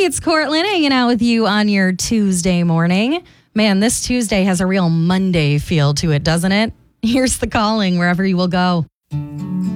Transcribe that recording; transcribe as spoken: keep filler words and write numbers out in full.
it's Cortland hanging out with you on your Tuesday morning. Man, this Tuesday has a real Monday feel to it, doesn't it? Here's the calling wherever you will go.